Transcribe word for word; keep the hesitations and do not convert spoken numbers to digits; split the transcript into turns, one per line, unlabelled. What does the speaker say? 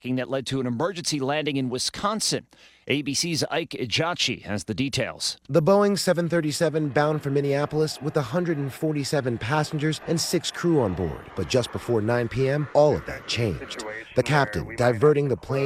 that led to an emergency landing in Wisconsin. A B C's Ike Ejachi has the details.
The Boeing seven thirty-seven bound for Minneapolis with one hundred forty-seven passengers and six crew on board. But just before nine p.m., all of that changed. The captain diverting the plane